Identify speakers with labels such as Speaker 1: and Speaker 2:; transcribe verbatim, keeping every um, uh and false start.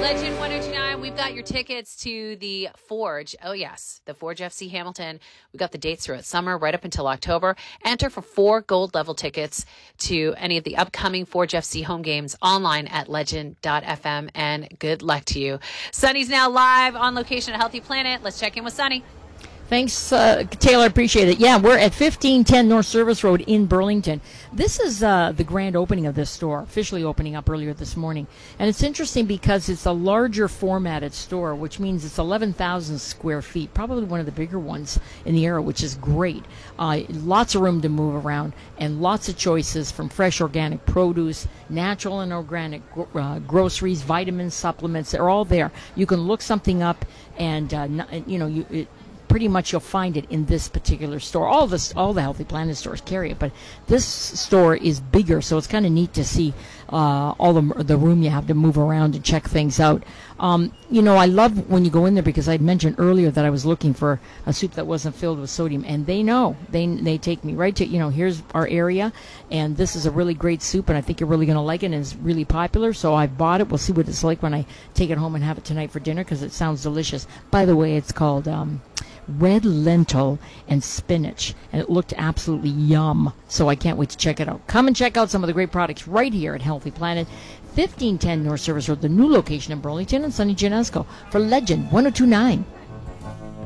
Speaker 1: Legend ten twenty-nine, we've got your tickets to the Forge. Oh, yes, the Forge F C Hamilton. We got the dates throughout summer, right up until October. Enter for four gold level tickets to any of the upcoming Forge F C home games online at legend dot f m, and good luck to you. Sunny's now live on location at Healthy Planet. Let's check in with Sunny.
Speaker 2: Thanks, uh, Taylor. Appreciate it. Yeah, we're at fifteen ten North Service Road in Burlington. This is uh, the grand opening of this store, officially opening up earlier this morning. And it's interesting because it's a larger formatted store, which means it's eleven thousand square feet, probably one of the bigger ones in the area, which is great. Uh, lots of room to move around and lots of choices from fresh organic produce, natural and organic uh, groceries, vitamins, supplements. They're all there. You can look something up and, uh, you know, you... It, pretty much you'll find it in this particular store. All this, all the Healthy Planet stores carry it, but this store is bigger, so it's kind of neat to see uh, all the the room you have to move around and check things out. Um, you know, I love when you go in there because I'd mentioned earlier that I was looking for a soup that wasn't filled with sodium, and they know. They they take me right to, you know, here's our area, and this is a really great soup, and I think you're really going to like it, and it's really popular, so I've bought it. We'll see what it's like when I take it home and have it tonight for dinner because it sounds delicious. By the way, it's called... Um, red lentil and spinach, and it looked absolutely yum, so I can't wait to check it out. Come and check out some of the great products right here at Healthy Planet, fifteen ten North Service Road, the new location in Burlington, and Sunny Janesco for Legend ten twenty-nine.